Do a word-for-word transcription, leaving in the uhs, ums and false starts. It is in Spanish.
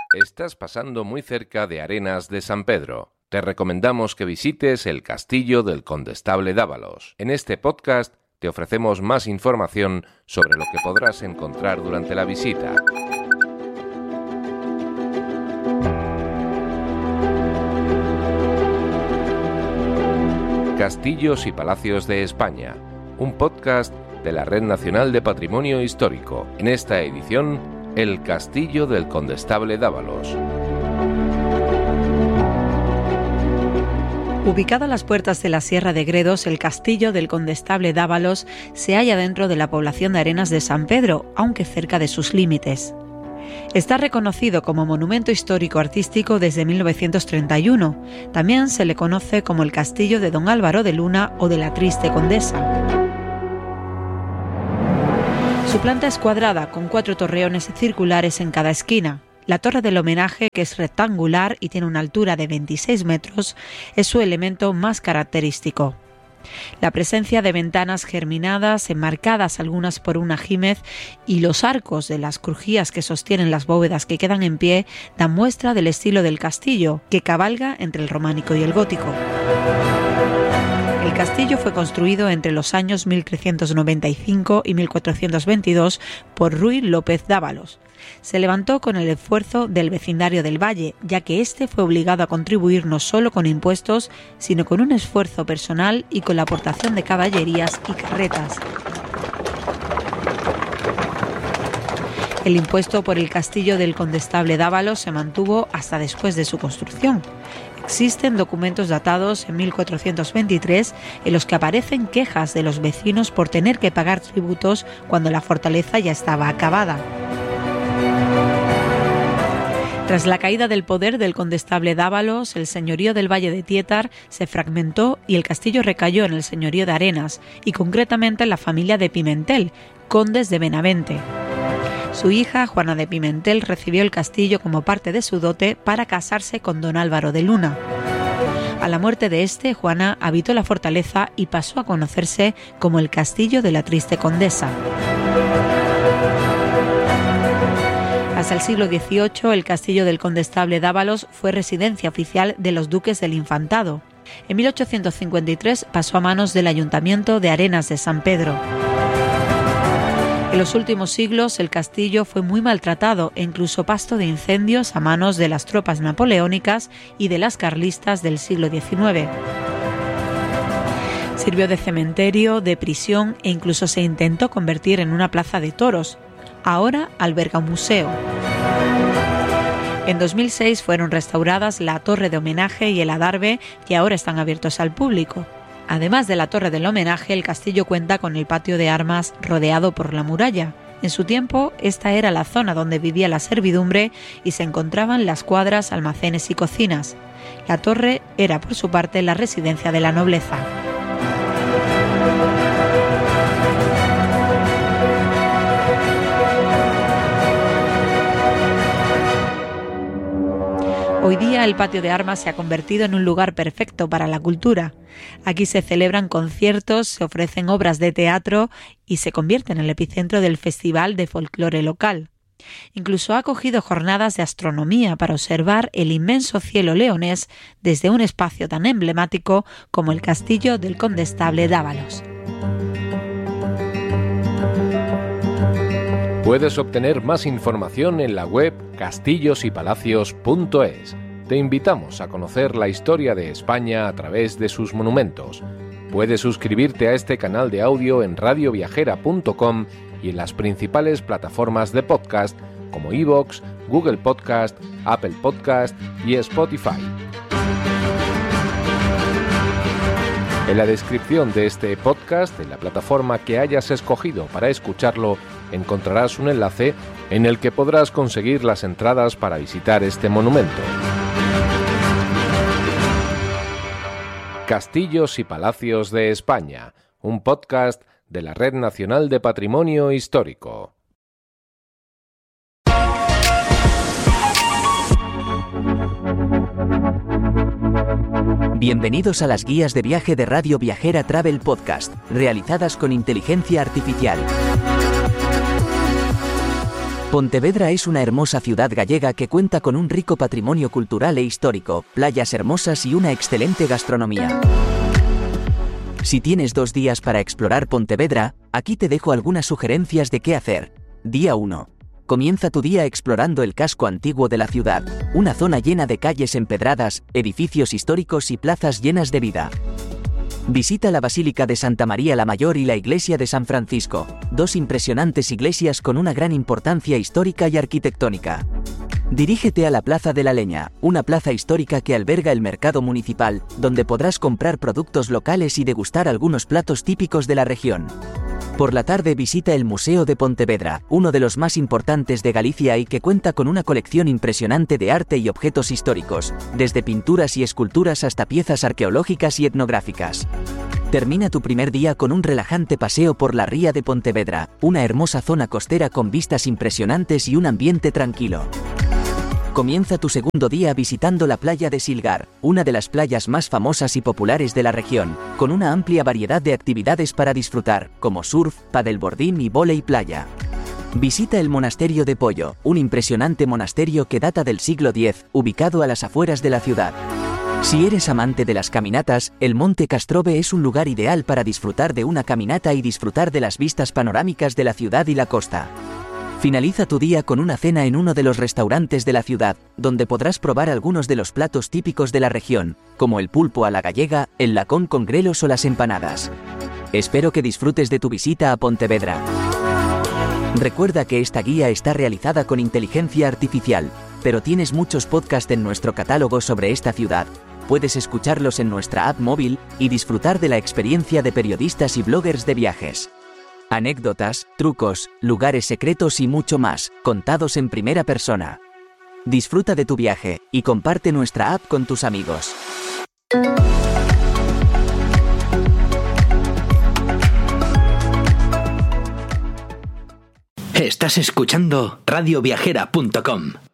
Estás pasando muy cerca de Arenas de San Pedro. Te recomendamos que visites el Castillo del Condestable Dávalos. En este podcast te ofrecemos más información sobre lo que podrás encontrar durante la visita. Castillos y Palacios de España, un podcast de la Red Nacional de Patrimonio Histórico. En esta edición, el Castillo del Condestable Dávalos. Ubicado a las puertas de la Sierra de Gredos, el Castillo del Condestable Dávalos se halla dentro de la población de Arenas de San Pedro, aunque cerca de sus límites. Está reconocido como monumento histórico artístico desde mil novecientos treinta y uno. También se le conoce como el Castillo de Don Álvaro de Luna o de la Triste Condesa. Su planta es cuadrada, con cuatro torreones circulares en cada esquina. La torre del homenaje, que es rectangular y tiene una altura de veintiséis metros, es su elemento más característico. La presencia de ventanas germinadas, enmarcadas algunas por un ajímez, y los arcos de las crujías que sostienen las bóvedas que quedan en pie dan muestra del estilo del castillo, que cabalga entre el románico y el gótico. El castillo fue construido entre los años mil trescientos noventa y cinco y mil cuatrocientos veintidós por Ruy López Dávalos. Se levantó con el esfuerzo del vecindario del Valle, ya que éste fue obligado a contribuir no solo con impuestos, sino con un esfuerzo personal y con la aportación de caballerías y carretas. El impuesto por el castillo del Condestable Dávalos se mantuvo hasta después de su construcción. Existen documentos datados en mil cuatrocientos veintitrés en los que aparecen quejas de los vecinos por tener que pagar tributos cuando la fortaleza ya estaba acabada. Tras la caída del poder del Condestable Dávalos, el señorío del Valle de Tietar se fragmentó y el castillo recayó en el señorío de Arenas, y concretamente en la familia de Pimentel, condes de Benavente. Su hija, Juana de Pimentel, recibió el castillo como parte de su dote para casarse con don Álvaro de Luna. A la muerte de este, Juana habitó la fortaleza y pasó a conocerse como el Castillo de la Triste Condesa. Hasta el siglo dieciocho, el Castillo del Condestable Dávalos fue residencia oficial de los duques del Infantado. En mil ochocientos cincuenta y tres pasó a manos del Ayuntamiento de Arenas de San Pedro. En los últimos siglos, el castillo fue muy maltratado e incluso pasto de incendios a manos de las tropas napoleónicas y de las carlistas del siglo diecinueve. Sirvió de cementerio, de prisión e incluso se intentó convertir en una plaza de toros. Ahora alberga un museo. En dos mil seis fueron restauradas la torre de homenaje y el adarve, que ahora están abiertos al público. Además de la torre del homenaje, el castillo cuenta con el patio de armas rodeado por la muralla. En su tiempo, esta era la zona donde vivía la servidumbre y se encontraban las cuadras, almacenes y cocinas. La torre era, por su parte, la residencia de la nobleza. Hoy día el patio de armas se ha convertido en un lugar perfecto para la cultura. Aquí se celebran conciertos, se ofrecen obras de teatro y se convierte en el epicentro del Festival de Folclore local. Incluso ha acogido jornadas de astronomía para observar el inmenso cielo leonés desde un espacio tan emblemático como el Castillo del Condestable Dávalos. Puedes obtener más información en la web castillos y palacios punto es. Te invitamos a conocer la historia de España a través de sus monumentos. Puedes suscribirte a este canal de audio en radio viajera punto com y en las principales plataformas de podcast como iVoox, Google Podcast, Apple Podcast y Spotify. En la descripción de este podcast, en la plataforma que hayas escogido para escucharlo, encontrarás un enlace en el que podrás conseguir las entradas para visitar este monumento. Castillos y Palacios de España, un podcast de la Red Nacional de Patrimonio Histórico. Bienvenidos a las guías de viaje de Radio Viajera Travel Podcast, realizadas con inteligencia artificial. Pontevedra es una hermosa ciudad gallega que cuenta con un rico patrimonio cultural e histórico, playas hermosas y una excelente gastronomía. Si tienes dos días para explorar Pontevedra, aquí te dejo algunas sugerencias de qué hacer. Día uno. Comienza tu día explorando el casco antiguo de la ciudad, una zona llena de calles empedradas, edificios históricos y plazas llenas de vida. Visita la Basílica de Santa María la Mayor y la Iglesia de San Francisco, dos impresionantes iglesias con una gran importancia histórica y arquitectónica. Dirígete a la Plaza de la Leña, una plaza histórica que alberga el mercado municipal, donde podrás comprar productos locales y degustar algunos platos típicos de la región. Por la tarde visita el Museo de Pontevedra, uno de los más importantes de Galicia y que cuenta con una colección impresionante de arte y objetos históricos, desde pinturas y esculturas hasta piezas arqueológicas y etnográficas. Termina tu primer día con un relajante paseo por la Ría de Pontevedra, una hermosa zona costera con vistas impresionantes y un ambiente tranquilo. Comienza tu segundo día visitando la playa de Silgar, una de las playas más famosas y populares de la región, con una amplia variedad de actividades para disfrutar, como surf, paddleboarding y vóley playa. Visita el Monasterio de Pollo, un impresionante monasterio que data del siglo diez, ubicado a las afueras de la ciudad. Si eres amante de las caminatas, el Monte Castrove es un lugar ideal para disfrutar de una caminata y disfrutar de las vistas panorámicas de la ciudad y la costa. Finaliza tu día con una cena en uno de los restaurantes de la ciudad, donde podrás probar algunos de los platos típicos de la región, como el pulpo a la gallega, el lacón con grelos o las empanadas. Espero que disfrutes de tu visita a Pontevedra. Recuerda que esta guía está realizada con inteligencia artificial, pero tienes muchos podcasts en nuestro catálogo sobre esta ciudad. Puedes escucharlos en nuestra app móvil y disfrutar de la experiencia de periodistas y bloggers de viajes. Anécdotas, trucos, lugares secretos y mucho más, contados en primera persona. Disfruta de tu viaje y comparte nuestra app con tus amigos. Estás escuchando radio viajera punto com.